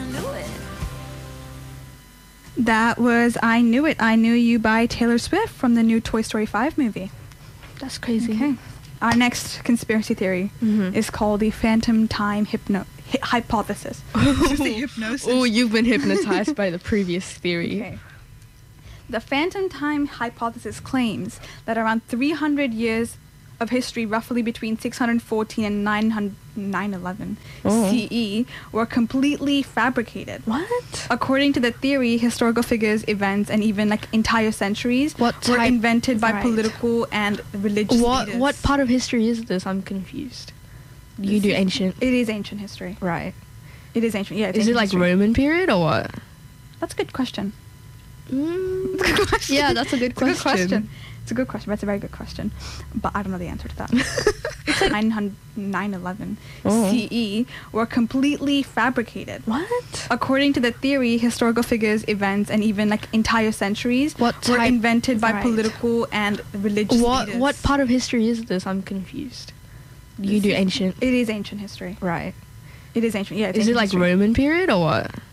knew it. That was I Knew It, I Knew You by Taylor Swift from the new Toy Story 5 movie. That's crazy. Okay. Our next conspiracy theory is called the phantom time hypothesis. Hypnosis. Oh, you've been hypnotized by the previous theory. Okay. The phantom time hypothesis claims that around 300 years of history, roughly between 614 and 911 CE, were completely fabricated. What? According to the theory, historical figures, events, and even like entire centuries were invented by political and religious leaders. What part of history is this? I'm confused. You do ancient. It is ancient history. Right. It is ancient. Yeah. Is it like history. Roman period or what? That's a good question. That's a good question. Yeah, that's a good question. It's a good question. That's a very good question. But I don't know the answer to that. It said 911 CE were completely fabricated. What? According to the theory, historical figures, events, and even like entire centuries were invented by political and religious leaders. What part of history is this? I'm confused. You do ancient. It is ancient history. Right. It is ancient. Yeah. Is it like Roman period or what?